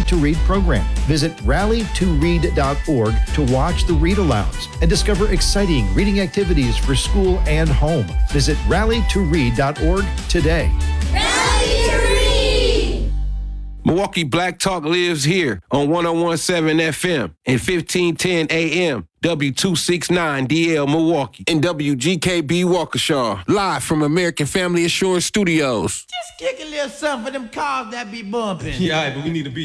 Rally to Read program. Visit rallytoread.org to watch the read-alouds and discover exciting reading activities for school and home. Visit rallytoread.org today. Rally to Read! Milwaukee Black Talk lives here on 101.7 FM and 1510 AM. W269DL Milwaukee and WGKB Waukesha, live from American Family Assurance Studios. Just kick a little something for them cars that be bumping. Yeah, but we need to be